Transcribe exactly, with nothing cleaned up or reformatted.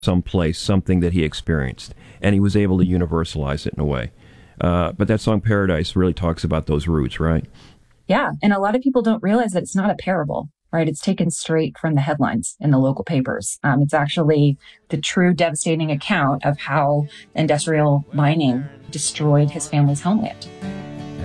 someplace, something that he experienced, and he was able to universalize it in a way. Uh, but that song Paradise really talks about those roots, right? Yeah. And a lot of people don't realize that it's not a parable, right? It's taken straight from the headlines in the local papers. Um, it's actually the true devastating account of how industrial mining destroyed his family's homeland.